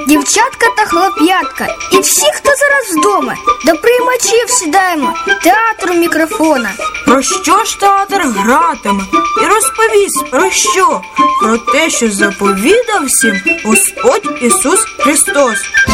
дівчатка та хлоп'ятка і всі, хто зараз вдома, до приймачів сідаємо, театру мікрофона. Про що ж театр гратиме? І розповість про що? Про те, що заповідав всім Господь Ісус Христос.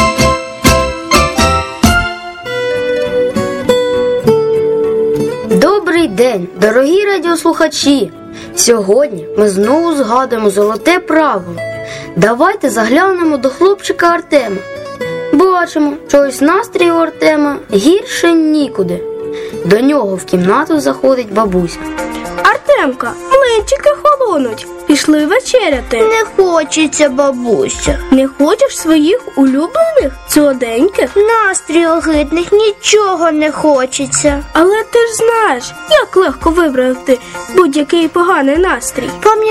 Добрий день, дорогі радіослухачі! Сьогодні ми знову згадуємо золоте правило. Давайте заглянемо до хлопчика Артема. Бачимо, що ось настрій у Артема гірше нікуди. До нього в кімнату заходить бабуся. Артемка, млинчики холонуть. Пішли вечеряти. Не хочеться, бабуся. Не хочеш своїх улюблених, солоденьких? Настрій огидних, нічого не хочеться. Але ти ж знаєш, як легко вибрати будь-який поганий настрій.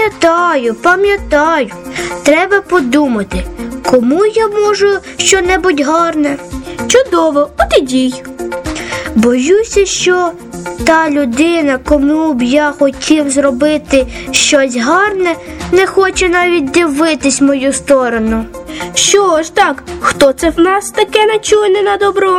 Пам'ятаю. Треба подумати, кому я можу щонебудь гарне. Чудово, от і дій. Боюся, що та людина, кому б я хотів зробити щось гарне, не хоче навіть дивитись в мою сторону. Що ж так, хто це в нас таке нечуйне на добро?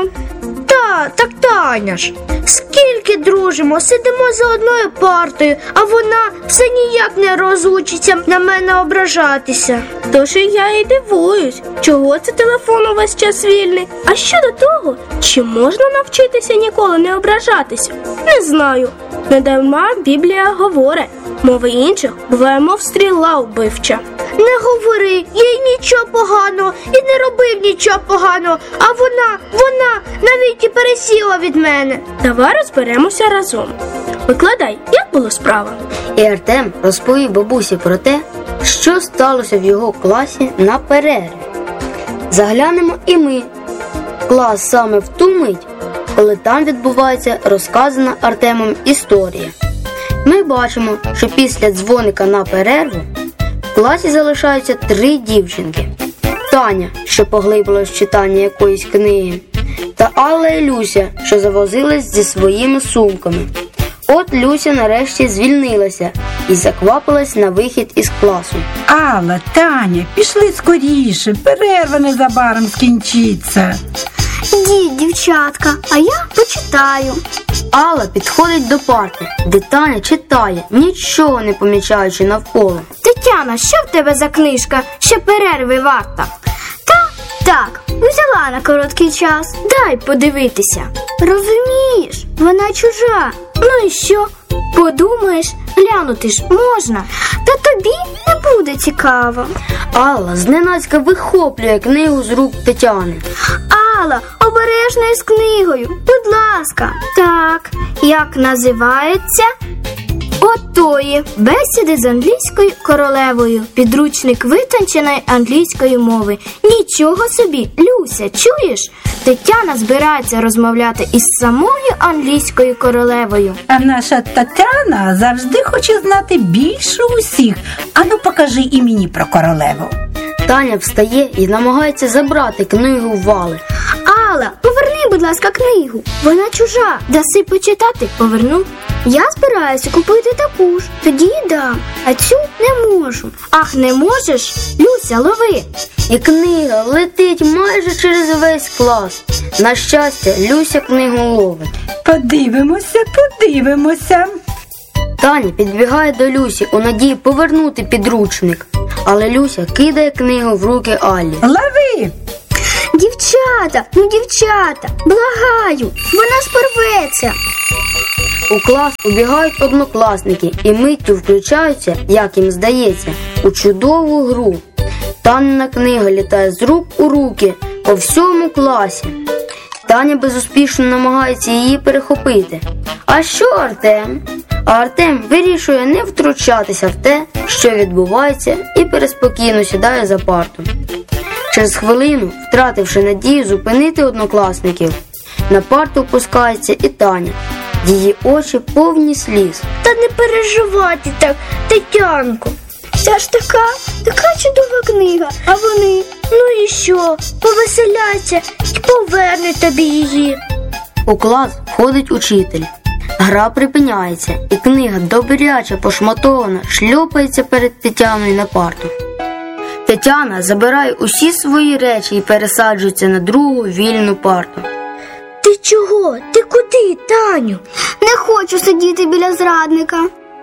Так Таня ж. Скільки дружимо, сидимо за одною партою, а вона все ніяк не розучиться на мене ображатися. Тож і я і дивуюсь, чого це телефон увесь час вільний. А щодо того, чи можна навчитися ніколи не ображатися? Не знаю. Недарма Біблія говорить, мови інших буває, мов стріла вбивча. Не говори, я й нічого поганого, і не робив нічого поганого, а вона навіть і пересіла від мене. Давай розберемося разом. Викладай, як було справа? І Артем розповів бабусі про те, що сталося в його класі на перерві. Заглянемо і ми в клас саме в ту мить, коли там відбувається розказана Артемом історія. Ми бачимо, що після дзвоника на перерву в класі залишаються 3 дівчинки. Таня, що поглибилась в читання якоїсь книги, та Алла і Люся, що завозились зі своїми сумками. От Люся нарешті звільнилася і заквапилась на вихід із класу. Алла, Таня, пішли скоріше, перерва незабаром скінчиться. Ідіть, дівчатка, а я почитаю. Алла підходить до парти, де Таня читає, нічого не помічаючи навколо. Тетяна, що в тебе за книжка, що перерви варта? Так, взяла на короткий час, дай подивитися. Розумієш, вона чужа. Ну і що? Подумаєш, глянути ж можна. Та тобі не буде цікаво. Алла зненацька вихоплює книгу з рук Тетяни. Алла, обережно із книгою, будь ласка. Так, як називається? Отої. Бесіди з англійською королевою. Підручник витонченої англійської мови. Нічого собі, Люся, чуєш? Тетяна збирається розмовляти із самою англійською королевою. А наша Тетяна завжди хоче знати більше усіх. Ану, покажи і мені про королеву. Таня встає і намагається забрати книгу в Алли. Алла, поверни, будь ласка, книгу. Вона чужа. Даси почитати, поверну. Я збираюся купити таку ж, тоді й дам. А цю не можу. Ах, не можеш? Люся, лови. І книга летить майже через весь клас. На щастя, Люся книгу ловить. Подивимося. Таня підбігає до Люсі у надії повернути підручник. Але Люся кидає книгу в руки Аллі. Лови! Дівчата, благаю, вона ж порветься. У клас убігають однокласники і миттю включаються, як їм здається, у чудову гру. Танина книга літає з рук у руки по всьому класі. Таня безуспішно намагається її перехопити. А що Артем? А Артем вирішує не втручатися в те, що відбувається, і переспокійно сідає за парту. Через хвилину, втративши надію зупинити однокласників, на парту опускається і Таня. Її очі повні сліз. Та не переживайте так, Тетянко. Це ж така чудова книга, а вони, ну і що, повеселяться і повернуть тобі її. У клас входить учитель. Гра припиняється, і книга, добряче пошматована, шльопається перед Тетяною на парту. Тетяна забирає усі свої речі і пересаджується на другу вільну парту. Ти чого? Ти куди, Таню? Не хочу сидіти біля зрадника.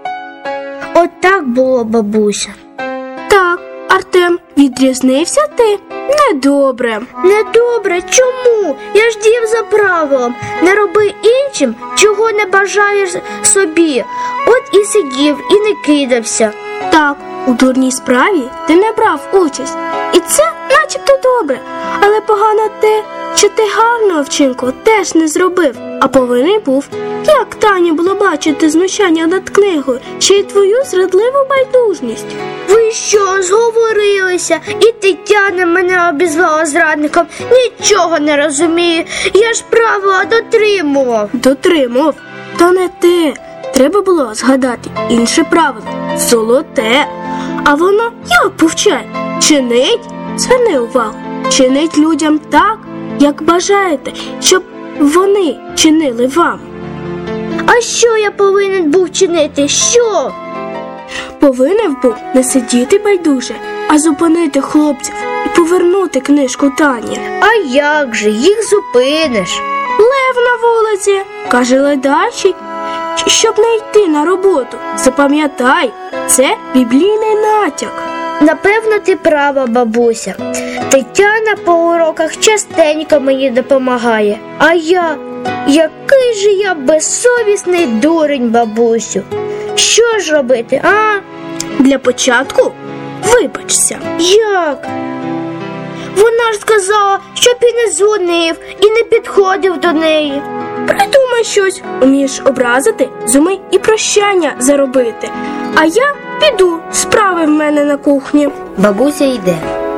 От так було, бабуся. Так, Артем, відрізнився ти? Недобре. Недобре? Чому? Я ж діяв за правилом. Не роби іншим, чого не бажаєш собі. От і сидів, і не кидався. Так, у дурній справі ти не брав участь. І це начебто добре. Але погано те, що ти гарного вчинку теж не зробив, а повинен був. Як Тані було бачити знущання над книгою, ще й твою зрадливу байдужність? Ви що, зговорилися? І Тетяна мене обізвала зрадником. Нічого не розумію. Я ж правила дотримував. Дотримував? Та не те. Треба було згадати інше правило – золоте. А воно як повчає? Чинить? Зверни увагу. Чинить людям так, як бажаєте, щоб вони чинили вам. А що я повинен був чинити? Що? Повинен був не сидіти байдуже, а зупинити хлопців і повернути книжку Тані. А як же їх зупиниш? Лев на вулиці, каже ледачий, щоб не йти на роботу. Запам'ятай, це біблійний натяк. Напевно, ти права, бабуся. Тетяна по уроках частенько мені допомагає. А який же я безсовісний дурень, бабусю. Що ж робити, а? Для початку вибачся. Як? Вона ж сказала, щоб і не дзвонив, і не підходив до неї. Придумай щось. Умієш образити, зумий і прощання заробити. А я піду, справи в мене на кухні. Бабуся йде.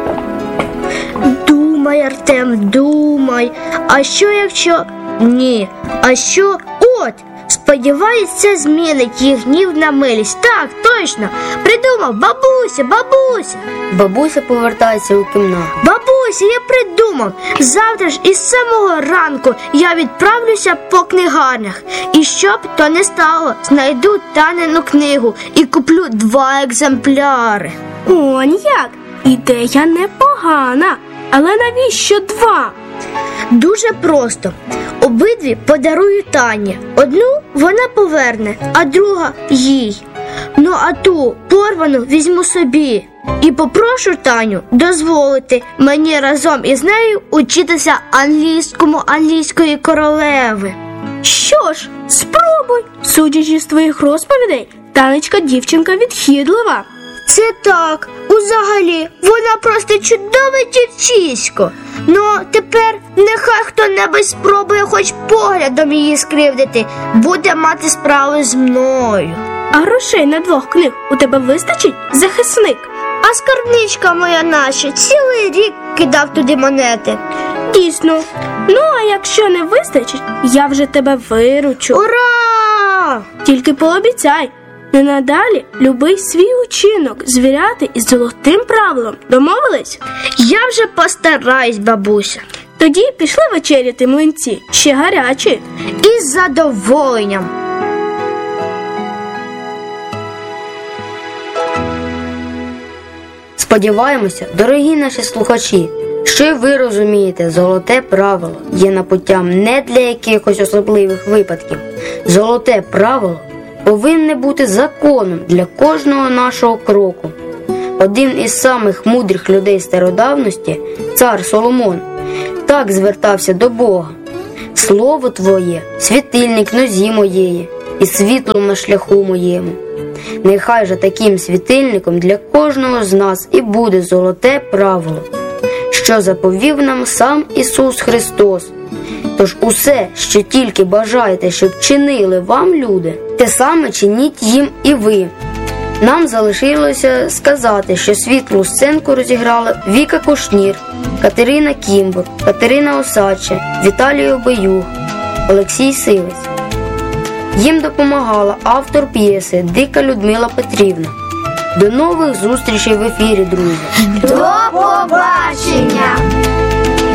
Думай, Артем, думай. А що якщо... Ні. А що... От! Сподіваюсь, це змінить їх гнів на милість. Так, точно. Придумав. Бабуся. Бабуся повертається у кімнату. Бабуся, я придумав. Завтра ж із самого ранку я відправлюся по книгарнях. І щоб то не стало, знайду Танину книгу і куплю 2 екземпляри. Он як? Ідея непогана. Але навіщо 2? Дуже просто. Обидві подарую Тані. Одну вона поверне, а друга їй. Ну а ту порвану візьму собі. І попрошу Таню дозволити мені разом із нею учитися англійської королеви. Що ж, спробуй. Судячи з твоїх розповідей, Танечка дівчинка відхидлива. Це так, узагалі, вона просто чудове дівчисько. Ну, тепер нехай хто-небудь спробує хоч поглядом її скривдити, буде мати справу з мною. А грошей на 2 книг у тебе вистачить, захисник? А скарбничка моя наша цілий рік кидав туди монети. Дійсно. Ну, а якщо не вистачить, я вже тебе виручу. Ура! Тільки пообіцяй, не надалі любий свій учинок звіряти із золотим правилом. Домовились? Я вже постараюсь, бабуся. Тоді пішли вечеряти млинці, ще гарячі. Із задоволенням. Сподіваємося, дорогі наші слухачі, що й ви розумієте, золоте правило є напуттям не для якихось особливих випадків. Золоте правило повинне бути законом для кожного нашого кроку. Один із самих мудрих людей стародавності, цар Соломон, так звертався до Бога: «Слово Твоє – світильник нозі моєї і світлом на шляху моєму». Нехай же таким світильником для кожного з нас і буде золоте правило, що заповів нам сам Ісус Христос. Тож усе, що тільки бажаєте, щоб чинили вам люди, те саме чиніть їм і ви. Нам залишилося сказати, що світлу сценку розіграли Віка Кушнір, Катерина Кімбур, Катерина Осадча, Віталій Обеюг, Олексій Сивець. Їм допомагала автор п'єси Дика Людмила Петрівна. До нових зустрічей в ефірі, друзі! До побачення!